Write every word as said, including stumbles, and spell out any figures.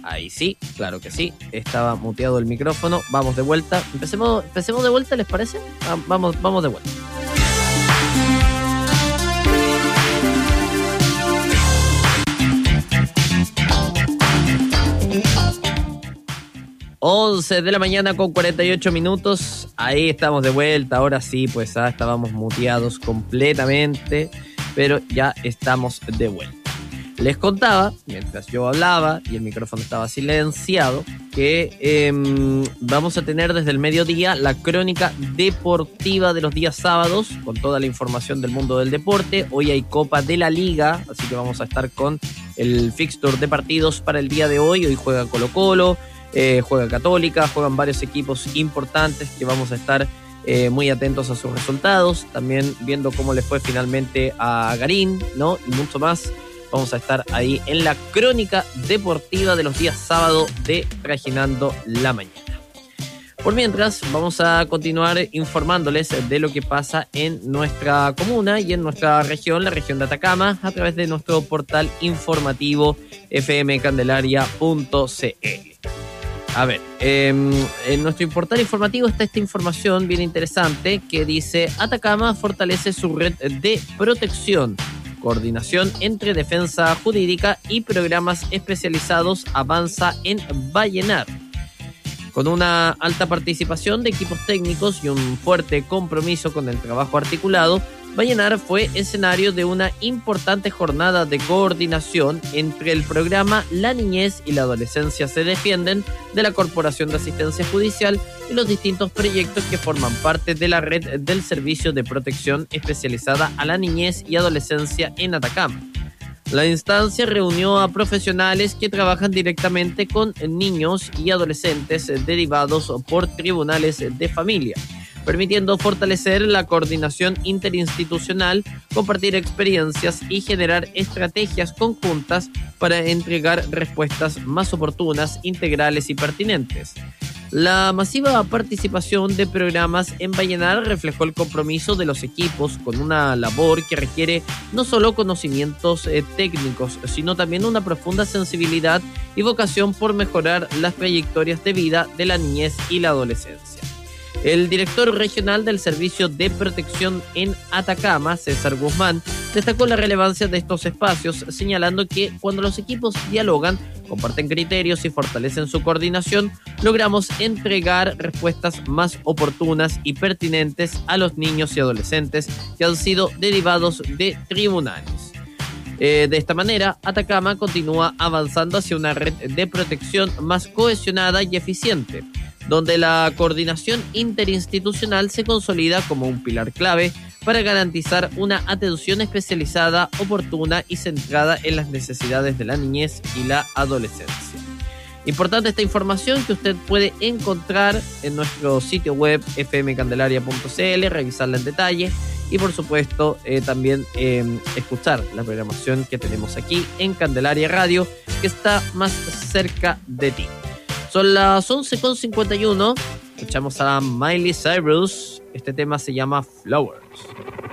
Ahí sí, claro que sí. Estaba muteado el micrófono. Vamos de vuelta. Empecemos, empecemos de vuelta, ¿les parece? Ah, vamos, vamos de vuelta. once de la mañana con cuarenta y ocho minutos. Ahí estamos de vuelta. Ahora sí, pues ah, estábamos muteados completamente, pero ya estamos de vuelta. Les contaba, mientras yo hablaba y el micrófono estaba silenciado, que eh, vamos a tener desde el mediodía la crónica deportiva de los días sábados, con toda la información del mundo del deporte. Hoy hay Copa de la Liga, así que vamos a estar con el fixture de partidos para el día de hoy. Hoy juega Colo-Colo, eh, juega Católica, juegan varios equipos importantes que vamos a estar eh, muy atentos a sus resultados, también viendo cómo le fue finalmente a Garín, ¿no? Y mucho más. Vamos a estar ahí en la crónica deportiva de los días sábado de Trajinando la Mañana. Por mientras, vamos a continuar informándoles de lo que pasa en nuestra comuna y en nuestra región, la región de Atacama, a través de nuestro portal informativo f m candelaria punto c l. A ver, eh, en nuestro portal informativo está esta información bien interesante que dice: Atacama fortalece su red de protección. Coordinación entre defensa jurídica y programas especializados avanza en Vallenar. Con una alta participación de equipos técnicos y un fuerte compromiso con el trabajo articulado, Vallenar fue escenario de una importante jornada de coordinación entre el programa La Niñez y la Adolescencia se defienden de la Corporación de Asistencia Judicial y los distintos proyectos que forman parte de la red del Servicio de Protección Especializada a la Niñez y Adolescencia en Atacama. La instancia reunió a profesionales que trabajan directamente con niños y adolescentes derivados por tribunales de familia, permitiendo fortalecer la coordinación interinstitucional, compartir experiencias y generar estrategias conjuntas para entregar respuestas más oportunas, integrales y pertinentes. La masiva participación de programas en Vallenar reflejó el compromiso de los equipos con una labor que requiere no solo conocimientos eh, técnicos, sino también una profunda sensibilidad y vocación por mejorar las trayectorias de vida de la niñez y la adolescencia. El director regional del Servicio de Protección en Atacama, César Guzmán, destacó la relevancia de estos espacios, señalando que cuando los equipos dialogan, comparten criterios y fortalecen su coordinación, logramos entregar respuestas más oportunas y pertinentes a los niños y adolescentes que han sido derivados de tribunales. Eh, de esta manera, Atacama continúa avanzando hacia una red de protección más cohesionada y eficiente, donde la coordinación interinstitucional se consolida como un pilar clave para garantizar una atención especializada, oportuna y centrada en las necesidades de la niñez y la adolescencia. Importante esta información que usted puede encontrar en nuestro sitio web f m candelaria punto c l, revisarla en detalle y por supuesto eh, también eh, escuchar la programación que tenemos aquí en Candelaria Radio, que está más cerca de ti. Son las once con cincuenta y uno, escuchamos a Miley Cyrus, este tema se llama Flowers.